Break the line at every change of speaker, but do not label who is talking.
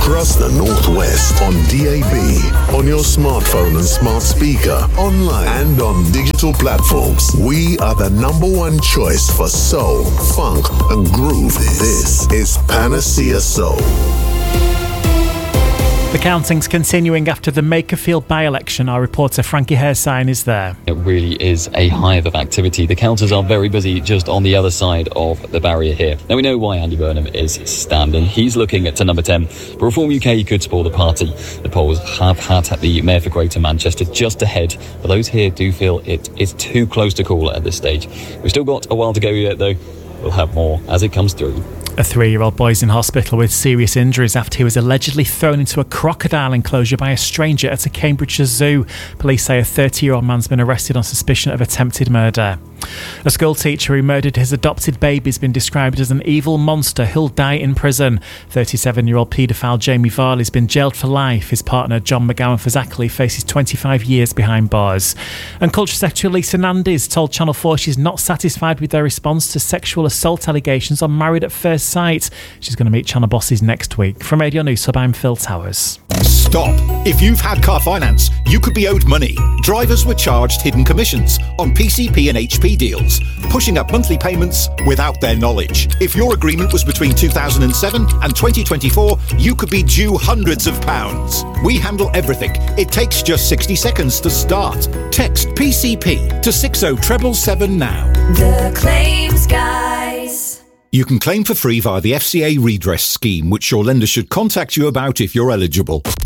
across the Northwest on DAB, on your smartphone and smart speaker, online and on digital platforms. We are the #1 choice for soul, funk and groove. This is Panacea Soul.
The counting's continuing after the Makerfield by-election. Our reporter Frankie Hairsign is there.
It really is a hive of activity. The counters are very busy just on the other side of the barrier here. Now we know why Andy Burnham is standing. He's looking at to number 10. But Reform UK could spoil the party. The polls have had the Mayor for Greater Manchester just ahead, but those here do feel it is too close to call at this stage. We've still got a while to go yet though. We'll have more as it comes through.
A 3-year-old boy is in hospital with serious injuries after he was allegedly thrown into a crocodile enclosure by a stranger at a Cambridgeshire zoo. Police say a 30-year-old man's been arrested on suspicion of attempted murder. A school teacher who murdered his adopted baby has been described as an evil monster who'll die in prison. 37-year-old paedophile Jamie Varley has been jailed for life. His partner John McGowan-Fazakerley faces 25 years behind bars. And Culture Secretary Lisa Nandy's told Channel 4 she's not satisfied with their response to sexual assault allegations on Married at First Sight. She's going to meet Channel bosses next week. From Radio News Hub, I'm Phil Towers.
Stop. If you've had car finance, you could be owed money. Drivers were charged hidden commissions on PCP and HP deals, pushing up monthly payments without their knowledge. If your agreement was between 2007 and 2024, you could be due hundreds of pounds. We handle everything. It takes just 60 seconds to start. Text PCP to 60777 now.
The Claims Guys.
You can claim for free via the FCA Redress Scheme, which your lender should contact you about if you're eligible.